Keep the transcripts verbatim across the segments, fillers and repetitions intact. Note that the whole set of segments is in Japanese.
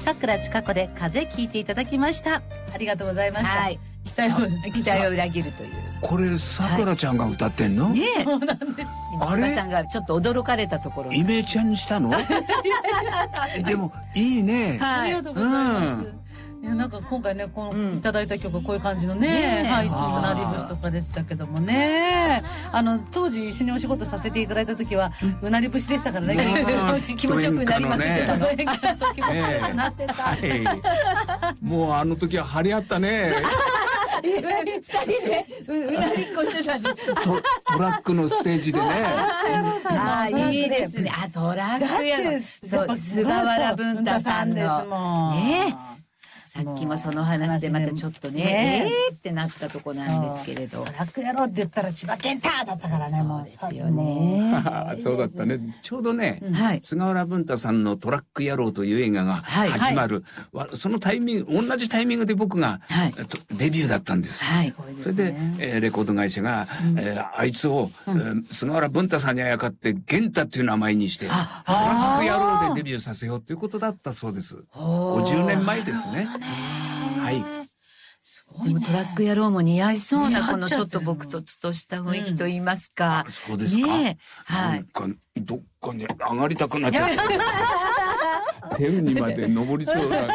さくらちかこで風聞いていただきました。ありがとうございました。はい、期待を期待を裏切るという。 これさくらちゃんが歌ってんの？ はい、ねえ、 そうなんです。 今千葉さんがちょっと驚かれたところ。 イメちゃんにしたの？でもいいね。 はい、ありがとうございます。うんいやなんか今回ねこのいただいた曲こういう感じのね、ねはい、いつもなり節とかでしたけどもね、あの当時一緒にお仕事させていただいた時はうなり節でしたからね、 気持ちよくなりまくってたの、 そう気持ちよくなってた、 はい、もうあの時は張り合ったね。 二人でうなりっこしてたんですト, トラックのステージでね。 ああいいですね。あトラックやのそう菅原文太さんですもんね。さっきもその話でまたちょっとね、ねえーってなったとこなんですけれど。 トラックやろうって言ったら千葉健太だったからね、もう。 そうですよね。 そうだったね。ちょうどね、はい、菅原文太さんのトラック野郎という映画が始まる、はいはい、そのタイミング、同じタイミングで僕が、はい、デビューだったんです。はい、それで、えー、レコード会社が、うんえー、あいつを、うんえー、菅原文太さんにあやかって源太っていう名前にして、トラック野郎でデビューさせようということだったそうです。ごじゅうねんまえですね。はい。 すごいね、でもトラック野郎も似合いそうなこのちょっと僕とつとした雰囲気と言いますか。 うん、そうですか。ね、はい。なんかどっかに上がりたくなっちゃった。天にまで登りそうな。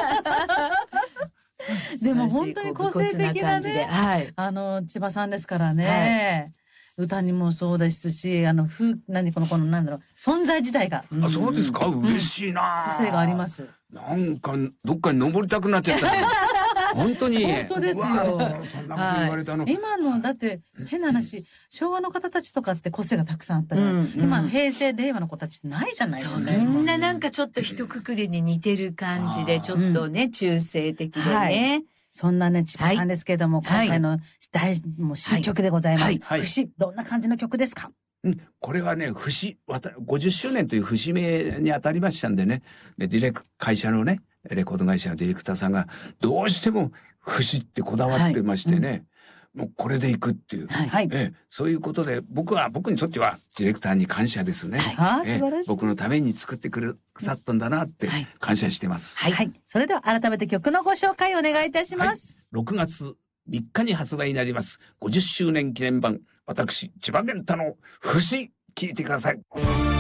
でも本当に個性的なね、はい、あの千葉さんですからね。はい、歌にもそうですし、あの風何このこのなんだろう存在自体が。 あ、そうですか。嬉しいな。 個性があります。 なんかどっかに登りたくなっちゃった。本当に。 本当ですよ。そんなこと言われたの。 はい、今のだって変な話、昭和の方たちとかって個性がたくさんあったじゃない。うんうん、今平成令和の子たちってないじゃないですか。 みんななんかちょっと一括りに似てる感じでちょっとね、うん、中性的でね。はい、 そんなね千葉さんですけれども、はい、今回の大もう新曲でございます。はいはい、節どんな感じの曲ですか。 うん、これはね、節、ごじゅっしゅうねんという節目に当たりましたんでね、でディレク、会社のね、レコード会社のディレクターさんが、どうしても節ってこだわってましてね、はいうん、もうこれでいくっていう、はいええ、そういうことで、僕は、僕にとってはディレクターに感謝ですね。はい、ええ、素晴らしい。僕のために作ってくださったんだなって感謝してます。 はい。はい、それでは改めて曲のご紹介をお願いいたします。はい、 ろくがつみっかに発売になります、ごじゅっしゅうねん記念版、私、千葉健太の節、聴いてください。